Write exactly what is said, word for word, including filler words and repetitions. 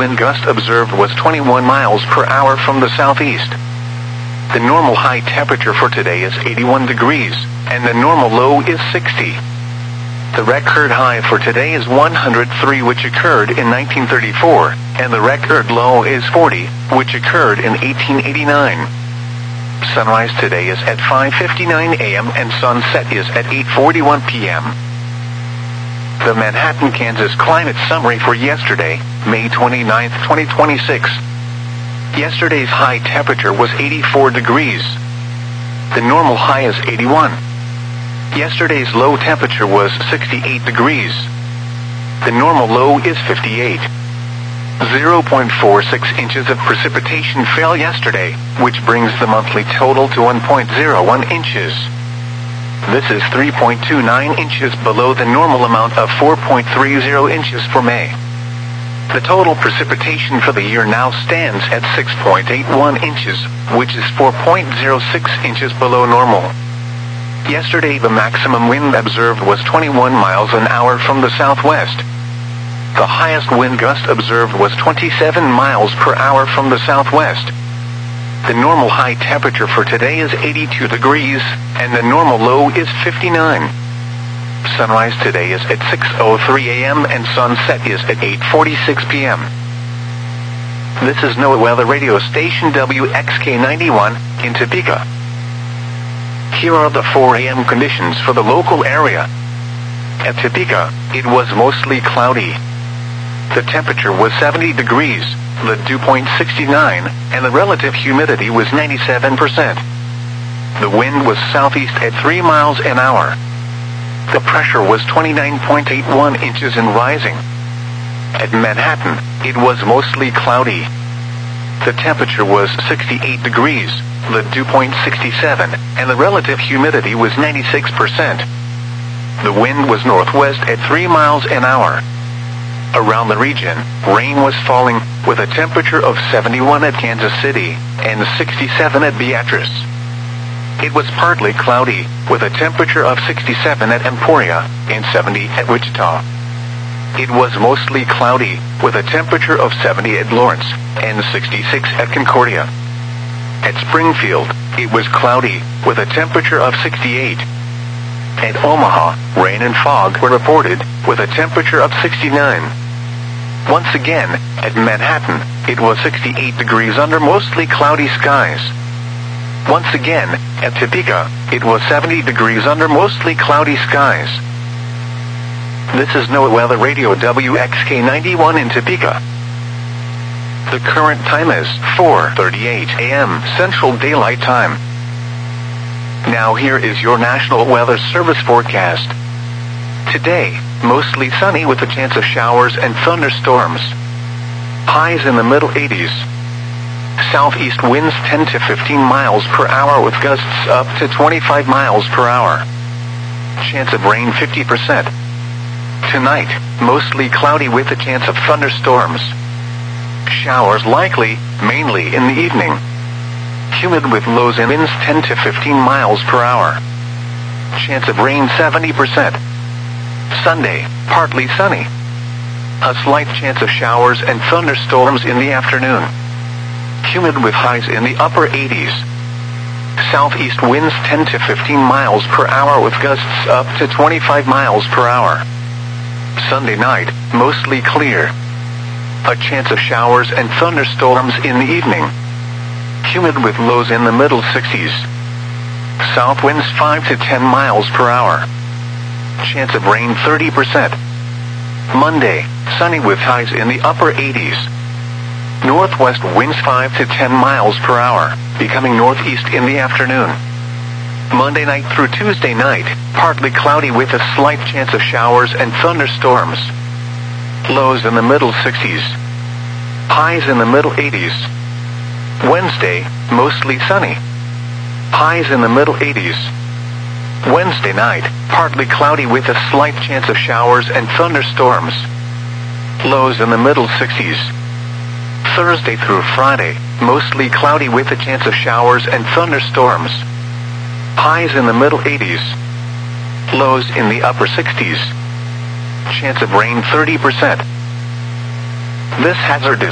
wind gust observed was twenty-one miles per hour from the southeast. The normal high temperature for today is eighty-one degrees, and the normal low is sixty. The record high for today is one hundred three, which occurred in nineteen thirty-four, and the record low is forty, which occurred in eighteen eighty-nine. Sunrise today is at five fifty-nine a m and sunset is at eight forty-one p m The Manhattan, Kansas climate summary for yesterday, May twenty-ninth, twenty twenty-six. Yesterday's high temperature was eighty-four degrees. The normal high is eighty-one. Yesterday's low temperature was sixty-eight degrees. The normal low is fifty-eight. zero point four six inches of precipitation fell yesterday, which brings the monthly total to one point zero one inches. This is three point two nine inches below the normal amount of four point three zero inches for May. The total precipitation for the year now stands at six point eight one inches, which is four point zero six inches below normal. Yesterday the maximum wind observed was twenty-one miles an hour from the southwest. The highest wind gust observed was twenty-seven miles per hour from the southwest. The normal high temperature for today is eighty-two degrees, and the normal low is fifty-nine. Sunrise today is at six oh three a m and sunset is at eight forty-six p m This is NOAA Weather Radio Station W X K ninety-one in Topeka. Here are the four a m conditions for the local area. At Topeka, it was mostly cloudy. The temperature was seventy degrees, the dew point sixty-nine, and the relative humidity was ninety-seven percent. The wind was southeast at three miles an hour. The pressure was twenty-nine point eight one inches and rising. At Manhattan, it was mostly cloudy. The temperature was sixty-eight degrees, the dew point sixty-seven, and the relative humidity was ninety-six percent. The wind was northwest at three miles an hour. Around the region, rain was falling, with a temperature of seventy-one at Kansas City, and sixty-seven at Beatrice. It was partly cloudy, with a temperature of sixty-seven at Emporia, and seventy at Wichita. It was mostly cloudy, with a temperature of seventy at Lawrence, and sixty-six at Concordia. At Springfield, it was cloudy, with a temperature of sixty-eight. At Omaha, rain and fog were reported, with a temperature of sixty-nine. Once again, at Manhattan, it was sixty-eight degrees under mostly cloudy skies. Once again, at Topeka, it was seventy degrees under mostly cloudy skies. This is NOAA Weather Radio W X K ninety-one in Topeka. The current time is four thirty-eight a m Central Daylight Time. Now here is your National Weather Service forecast. Today, mostly sunny with a chance of showers and thunderstorms. Highs in the middle eighties. Southeast winds ten to fifteen miles per hour with gusts up to twenty-five miles per hour. Chance of rain fifty percent. Tonight, mostly cloudy with a chance of thunderstorms. Showers likely, mainly in the evening. Humid with lows and winds ten to fifteen miles per hour. Chance of rain seventy percent. Sunday, partly sunny. A slight chance of showers and thunderstorms in the afternoon. Humid with highs in the upper eighties. Southeast winds ten to fifteen miles per hour with gusts up to twenty-five miles per hour. Sunday night, mostly clear. A chance of showers and thunderstorms in the evening. Humid with lows in the middle sixties. South winds five to ten miles per hour. Chance of rain thirty percent. Monday, sunny with highs in the upper eighties. Northwest winds five to ten miles per hour, becoming northeast in the afternoon. Monday night through Tuesday night, partly cloudy with a slight chance of showers and thunderstorms. Lows in the middle sixties. Highs in the middle eighties. Wednesday, mostly sunny. Highs in the middle eighties. Wednesday night, partly cloudy with a slight chance of showers and thunderstorms. Lows in the middle sixties. Thursday through Friday, mostly cloudy with a chance of showers and thunderstorms. Highs in the middle eighties. Lows in the upper sixties. Chance of rain thirty percent. This hazard is